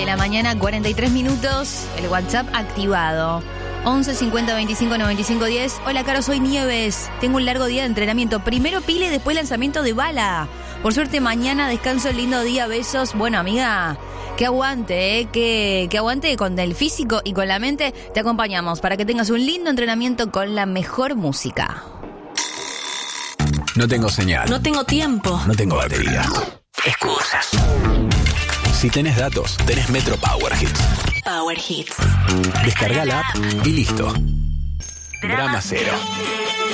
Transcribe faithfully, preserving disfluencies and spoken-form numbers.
de la mañana, cuarenta y tres minutos. El WhatsApp activado. once cincuenta veinticinco noventa y cinco diez. Hola, Caro, soy Nieves. Tengo un largo día de entrenamiento. Primero pile, después lanzamiento de bala. Por suerte, mañana descanso, lindo día, besos. Bueno, amiga, que aguante, ¿eh? Que, que aguante con el físico y con la mente. Te acompañamos para que tengas un lindo entrenamiento con la mejor música. No tengo señal. No tengo tiempo. No tengo batería. Excusas. Si tenés datos, tenés Metro Power Hits. Power Hits. Descarga la app y listo. Drama cero.